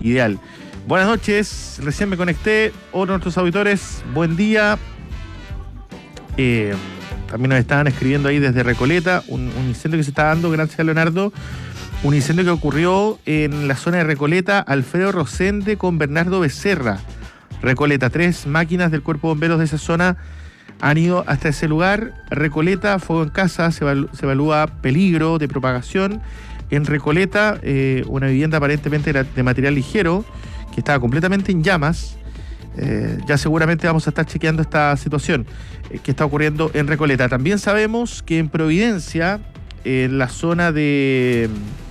ideal. Buenas noches, recién me conecté. Otro de nuestros auditores, buen día. También nos estaban escribiendo ahí desde Recoleta, un incendio que se está dando, gracias a Leonardo. Un incendio que ocurrió en la zona de Recoleta, Alfredo Rosende con Bernardo Becerra. Recoleta, 3 máquinas del Cuerpo de Bomberos de esa zona han ido hasta ese lugar. Recoleta, fuego en casa, se evalúa peligro de propagación. En Recoleta, una vivienda aparentemente de material ligero, que estaba completamente en llamas. Ya seguramente vamos a estar chequeando esta situación que está ocurriendo en Recoleta. También sabemos que en Providencia, en la zona de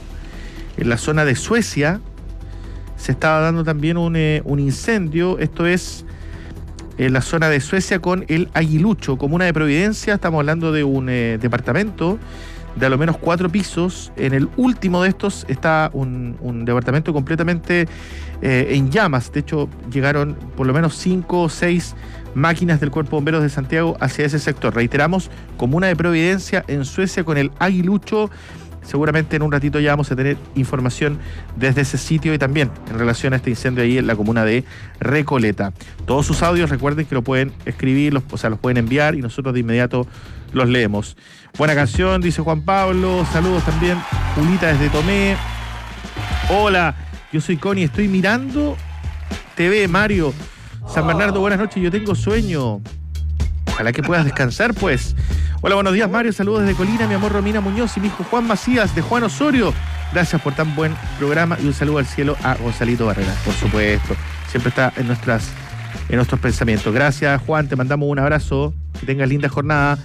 Suecia, se estaba dando también un incendio. Esto es en la zona de Suecia con el Aguilucho, comuna de Providencia. Estamos hablando de un departamento de a lo menos 4 pisos. En el último de estos está un departamento completamente en llamas. De hecho, llegaron por lo menos 5 o 6 máquinas del Cuerpo de Bomberos de Santiago hacia ese sector. Reiteramos, comuna de Providencia en Suecia con el Aguilucho. Seguramente en un ratito ya vamos a tener información desde ese sitio y también en relación a este incendio ahí en la comuna de Recoleta. Todos sus audios, recuerden que lo pueden escribir, los pueden enviar y nosotros de inmediato los leemos. Buena canción, dice Juan Pablo. Saludos también, Julita desde Tomé. Hola, yo soy Connie, estoy mirando TV, Mario. San Bernardo, buenas noches, yo tengo sueño. Ojalá que puedas descansar, pues. Hola, buenos días, Mario. Saludos desde Colina, mi amor Romina Muñoz y mi hijo Juan Macías de Juan Osorio. Gracias por tan buen programa y un saludo al cielo a Gonzalito Barrera, por supuesto. Siempre está en nuestros pensamientos. Gracias, Juan. Te mandamos un abrazo. Que tengas linda jornada.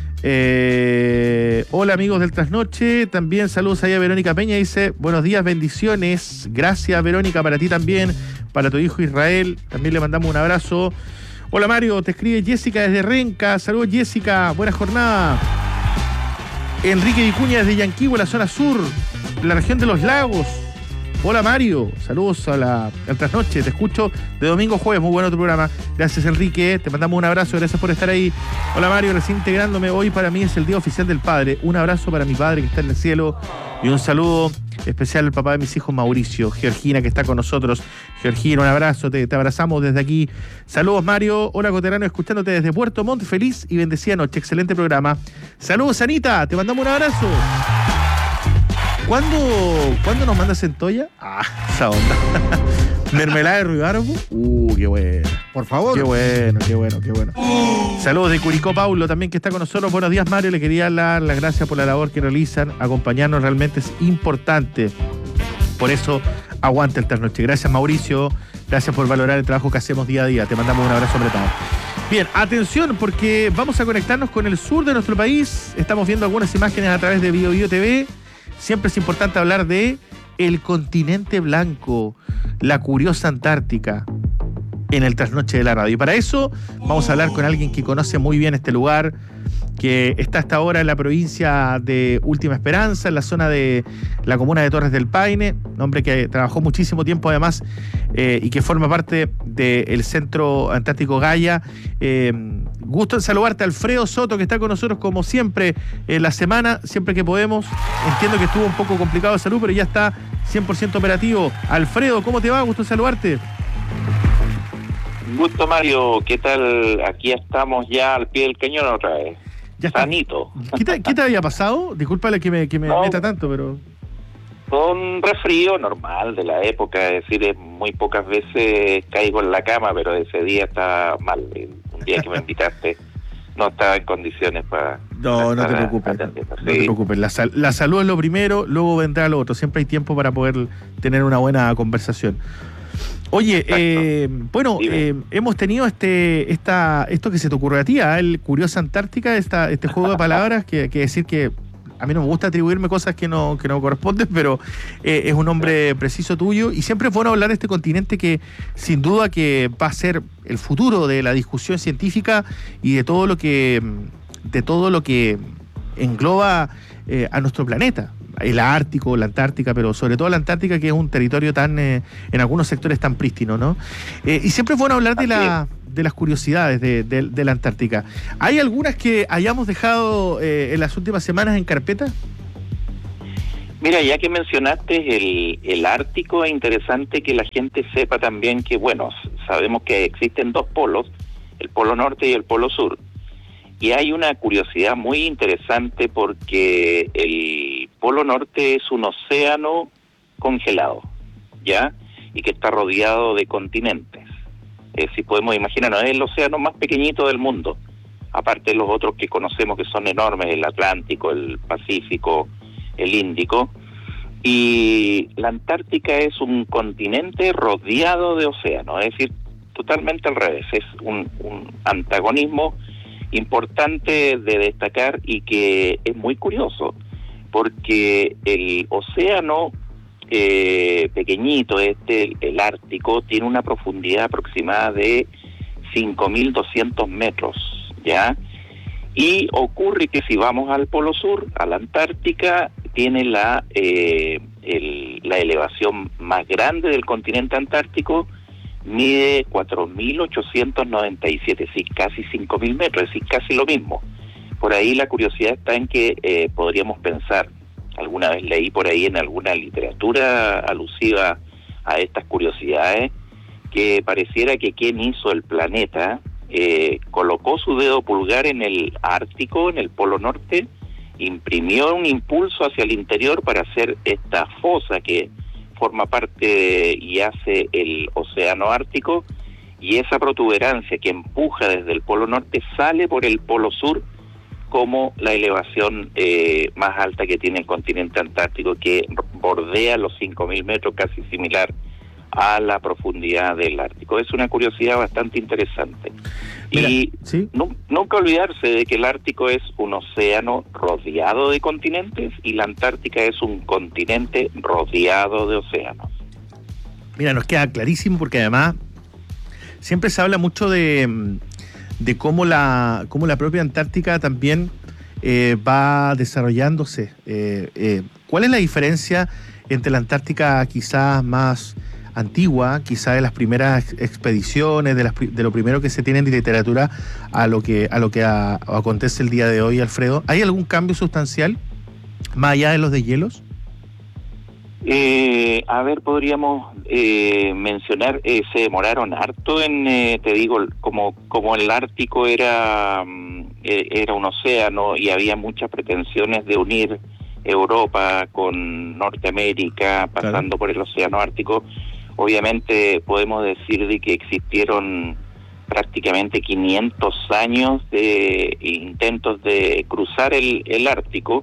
Hola, amigos del Trasnoche. También saludos ahí a Verónica Peña. Dice, buenos días, bendiciones. Gracias, Verónica, para ti también. Para tu hijo Israel. También le mandamos un abrazo. Hola Mario, te escribe Jessica desde Renca. Saludos Jessica, buena jornada. Enrique Vicuña desde Yanquihue, la zona sur, la región de los lagos. Hola Mario, saludos al Trasnoche, te escucho de domingo a jueves, muy bueno tu programa. Gracias Enrique, te mandamos un abrazo, gracias por estar ahí. Hola Mario, recién integrándome, hoy para mí es el Día Oficial del Padre. Un abrazo para mi padre que está en el cielo y un saludo especial al papá de mis hijos Mauricio, Georgina que está con nosotros. Georgina, un abrazo, te abrazamos desde aquí. Saludos Mario, hola Coterano, escuchándote desde Puerto Montt, feliz y bendecida noche, excelente programa. Saludos Anita, te mandamos un abrazo. ¿Cuándo nos mandas centolla? Ah, esa onda. Mermelada de ruibarbo. Qué bueno. Por favor. Qué bueno. Saludos de Curicó Paulo también que está con nosotros. Buenos días Mario, le quería dar las gracias por la labor que realizan. Acompañarnos realmente es importante. Por eso aguanta el Trasnoche. Gracias Mauricio, gracias por valorar el trabajo que hacemos día a día. Te mandamos un abrazo apretado. Bien, atención porque vamos a conectarnos con el sur de nuestro país. Estamos viendo algunas imágenes a través de BioBio TV. Siempre es importante hablar de el continente blanco, la curiosa Antártica, en el Trasnoche de la Radio. Y para eso vamos a hablar con alguien que conoce muy bien este lugar, que está hasta ahora en la provincia de Última Esperanza, en la zona de la comuna de Torres del Paine, un hombre que trabajó muchísimo tiempo además y que forma parte del Centro Antártico Gaia. Gusto en saludarte, Alfredo Soto, que está con nosotros como siempre en la semana, siempre que podemos. Entiendo que estuvo un poco complicado de salud, pero ya está 100% operativo. Alfredo, ¿cómo te va? Gusto en saludarte. Gusto, Mario. ¿Qué tal? Aquí estamos ya al pie del cañón otra vez. Ya está. Sanito. ¿Qué te había pasado? Discúlpale que me meta tanto, pero... Un resfrío normal de la época, es decir, muy pocas veces caigo en la cama, pero ese día está mal. Un día que me invitaste no estaba en condiciones para... No te preocupes. No te preocupes. La salud es lo primero, luego vendrá lo otro. Siempre hay tiempo para poder tener una buena conversación. Oye, hemos tenido esto que se te ocurrió a ti, el Curiosa Antártica, este juego de palabras, que decir que a mí no me gusta atribuirme cosas que no corresponden, pero es un nombre preciso tuyo y siempre es bueno hablar de este continente que sin duda que va a ser el futuro de la discusión científica y de todo lo que engloba a nuestro planeta. El Ártico, la Antártica, pero sobre todo la Antártica, que es un territorio tan, en algunos sectores tan prístino, ¿no? Y siempre es bueno hablar de las curiosidades de la Antártica. ¿Hay algunas que hayamos dejado en las últimas semanas en carpeta? Mira, ya que mencionaste el Ártico, es interesante que la gente sepa también que, bueno, sabemos que existen dos polos, el Polo Norte y el Polo Sur. Y hay una curiosidad muy interesante porque el Polo Norte es un océano congelado, ¿ya? Y que está rodeado de continentes. Si podemos imaginarnos, es el océano más pequeñito del mundo, aparte de los otros que conocemos que son enormes, el Atlántico, el Pacífico, el Índico. Y la Antártica es un continente rodeado de océano, es decir, totalmente al revés. Es un antagonismo importante de destacar y que es muy curioso, porque el océano pequeñito, el Ártico, tiene una profundidad aproximada de 5.200 metros, ¿ya? Y ocurre que si vamos al Polo Sur, a la Antártica, tiene la elevación más grande del continente antártico, mide 4.897, sí, casi 5.000 metros, es decir, casi lo mismo. Por ahí la curiosidad está en que podríamos pensar, alguna vez leí por ahí en alguna literatura alusiva a estas curiosidades, que pareciera que quien hizo el planeta colocó su dedo pulgar en el Ártico, en el Polo Norte, imprimió un impulso hacia el interior para hacer esta fosa que forma parte y hace el océano Ártico, y esa protuberancia que empuja desde el Polo Norte sale por el Polo Sur como la elevación más alta que tiene el continente antártico, que bordea los 5.000 metros, casi similar a la profundidad del Ártico. Es una curiosidad bastante interesante. Mira, y ¿sí? Nunca olvidarse de que el Ártico es un océano rodeado de continentes y la Antártica es un continente rodeado de océanos. Mira, nos queda clarísimo porque además siempre se habla mucho de cómo la propia Antártica también va desarrollándose. ¿Cuál es la diferencia entre la Antártica quizás más antigua, quizás de las primeras expediciones, de lo primero que se tiene en literatura, a lo que acontece el día de hoy, Alfredo? ¿Hay algún cambio sustancial más allá de los deshielos? Podríamos mencionar, se demoraron harto en, te digo, como el Ártico era un océano y había muchas pretensiones de unir Europa con Norteamérica, pasando por el océano Ártico. Obviamente podemos decir de que existieron prácticamente 500 años de intentos de cruzar el Ártico,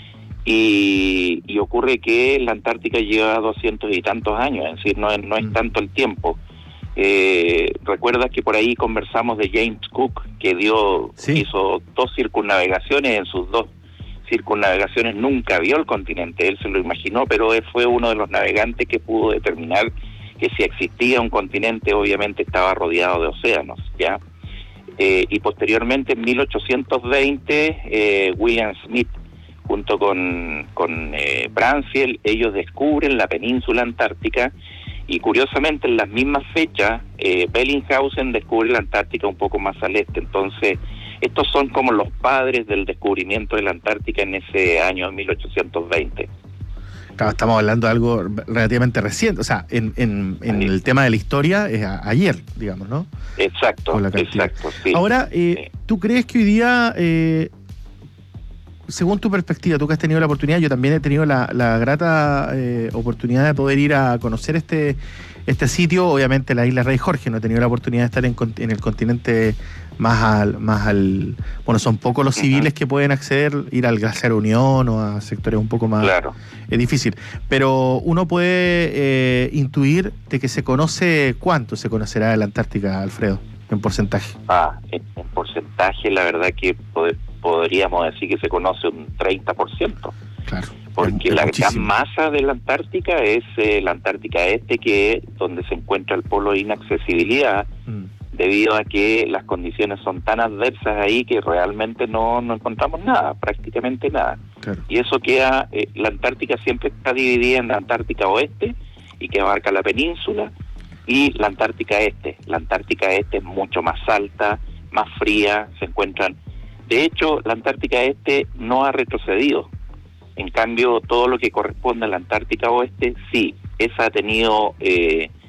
y ocurre que la Antártica lleva 200 y tantos años, es decir, no es tanto el tiempo. Recuerdas que por ahí conversamos de James Cook, que hizo 2 circunnavegaciones, en sus 2 circunnavegaciones nunca vio el continente, él se lo imaginó, pero él fue uno de los navegantes que pudo determinar que si existía un continente, obviamente estaba rodeado de océanos, ¿ya? Y posteriormente, en 1820, William Smith, junto con Bransfield, ellos descubren la península antártica, y curiosamente en las mismas fechas, Bellinghausen descubre la Antártica un poco más al este. Entonces, estos son como los padres del descubrimiento de la Antártica en ese año 1820. Claro, estamos hablando de algo relativamente reciente, o sea, en el tema de la historia es ayer, digamos, ¿no? Exacto, sí. Ahora, ¿tú crees que hoy día, según tu perspectiva, tú que has tenido la oportunidad, yo también he tenido la grata oportunidad de poder ir a conocer este sitio, obviamente la isla Rey Jorge, no he tenido la oportunidad de estar en el continente bueno, son pocos los civiles que pueden acceder, ir al Glaciar Unión o a sectores un poco más... Claro. Es difícil, pero uno puede intuir de que se conoce. ¿Cuánto se conocerá de la Antártica, Alfredo, en porcentaje? En porcentaje, la verdad que podríamos decir que se conoce un 30%. Claro. Porque la gran masa de la Antártica es la Antártica Este, que es donde se encuentra el polo de inaccesibilidad, debido a que las condiciones son tan adversas ahí que realmente no encontramos nada, prácticamente nada. Claro. Y eso queda, la Antártica siempre está dividida en la Antártica Oeste, y que abarca la península, y la Antártica Este. La Antártica Este es mucho más alta, más fría, se encuentran... De hecho, la Antártica Este no ha retrocedido. En cambio, todo lo que corresponde a la Antártica Oeste, sí, esa ha tenido